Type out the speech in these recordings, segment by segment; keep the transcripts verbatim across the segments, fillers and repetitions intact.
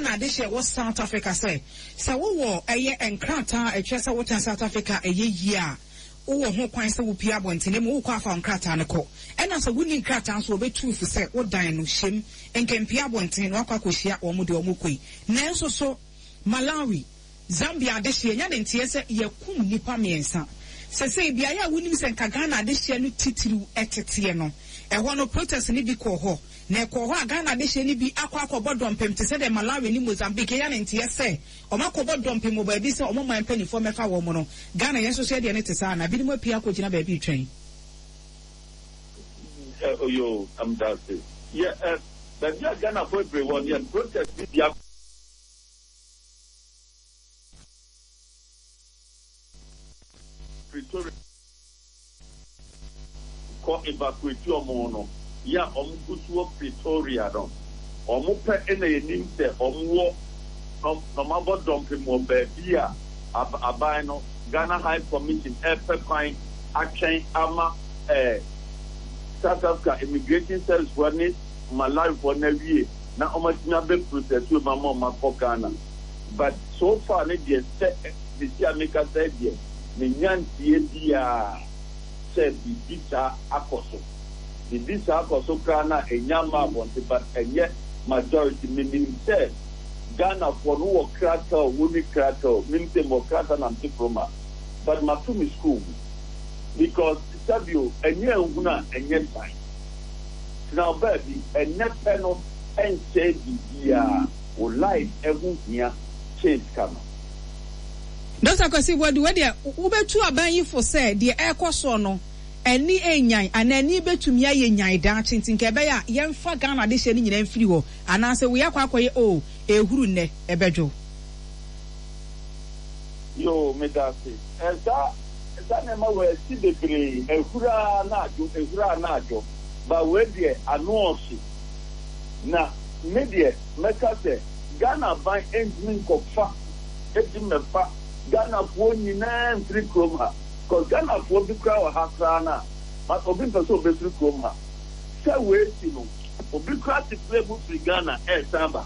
Ghana de share was South Africa say. So wo wo eye enkrata e twese wo tan South Africa eye yia. Wo ho kwan se wo pia bontene mo wo kwa fa enkrata ne ko. E na so wuni enkrata so obetu fu se wo dan no hyem enkempia bontene no akwa kohia wo mo de wo mo koi. Nanso so Malawi, Zambia de share nya de ntie se yekum nipa miensa. Se se bia ya wuni se nka Ghana de share no titiru etete no. E ho no protest ni bi ko ho. Na ko ho Ghana de hye ni bi akwa akobọ dompem te se de Malawi ni Mozambique ya ne ntie se o makobọ dompem mo ba bi se o mo man panifo mefa wo mo no Ghana yenso so de ne te sa na bi ni mo pia ko gina ba bi twen oh yo am that yeah uh, but yeah Ghana for everyone yeah protest bi dia Pretoria ko evacuate o mo no ya omgutuo Pretoria no omo pe ena yenim se omwo no mabo dompe mo ba bia abai no Ghana High Commission epe kwan action ama eh South Africa Immigration Service for ne Malawi for na wie na omatina be protest we mama mako Ghana but so far ne dey se the America said there ne nyantie dia se bibita akoso the this also Ghana a nyama bonte but enye majority meaning say Ghana for no kratel woni kratel mean say mo kratel na diploma but matumi school because sabio enye nguna enye sign now baby enye peno en say bia o life evu hia change kama Doctor Kwasi what we dey wo betu aban yi for say the ekoso no eni enyan anani betumi aye nyan da chintin ke be ya yemfa Ghana de hye ni nyina mfiri ho anase we yakwa akoye o ehuru ne ebejo yo medase esa esa na ma we si bebre ehura na ajo ehura na ajo ba we de anosi na media meka se Ghana ban engine kofa ejimefa Ghana fo nyina mfiri kroma because Ghana for the crowd has na but obi person be through Chroma say we see no obi crowd to play book for Ghana e samba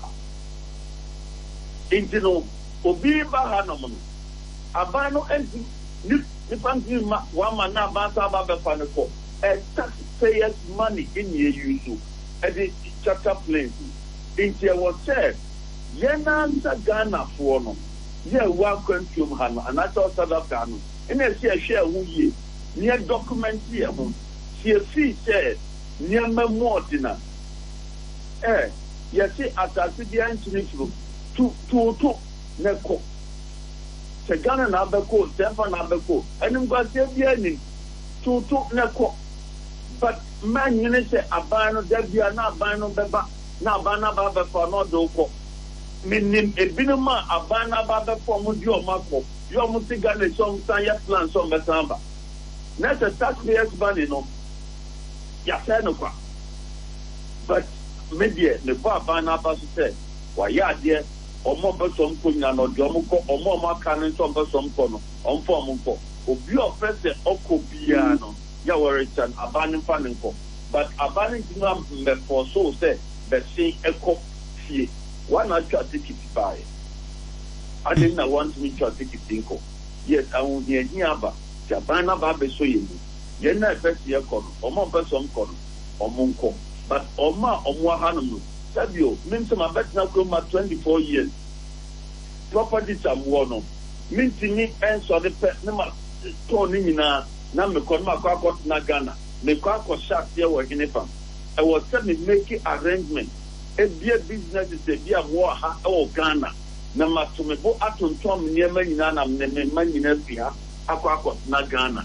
intino obi ba ha no no abano enti ni ni panti ma wa ma na ba sa ba be fa ne ko e taxpayers money in ye use e the charter plane inti e was said yena nta Ghana for no ye wa kwantum ha no anato South Africa no ina si a share wu ye near document here home see see said near memortina eh yes see atasi dia ntinifu to to to neko se Ghana na abeko sefa na abeko enim gwase bia ni to to neko but man you say aban no da bia na aban no beba na aban na ba be for no do ko minim ebinuma aban na ba be for mo di o mako you must Ghana some sanya plan some betamba next taxpayers money no ya say no kwa but media le ba ba na ba say wa ya de omo be some kunya no de omo ko omo ma kan some be some ko no on form ko obi ofese okobia no ya worry chan abanin fanin ko but abanin tinam me for so say be say eko fie one not take it by I didn't want me to take it tinko. Yes, I will hear Niaba, Jabana Babe Soyin. Yena first year con, Omo person con, Omonco. But Oma Omwa Hanamu, Sabio, means my bet now come at twenty four years. Properties are one. Minting me and so the pet number Tony na Namma Conma Nagana, the Quaco Shark here were in a farm. I was suddenly making arrangements. A beer business is a beer war or Ghana. Na matumebo atontom niema nyina na mmemma nyina fia akwa akwa na Ghana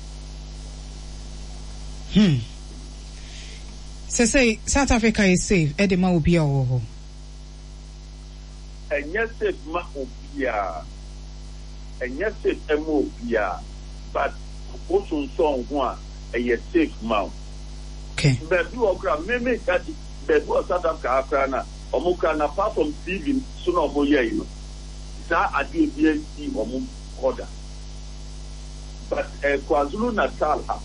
hmm say say South Africa is safe edema obi awo ho enye safe ma obia enye safe emo obia but osun so ho a eye safe ma okay bebi okra meme kati bebi South Africa akra na omuka na part from T V so no mo ye you sa ade bi anti omu order but eh, KwaZulu Natal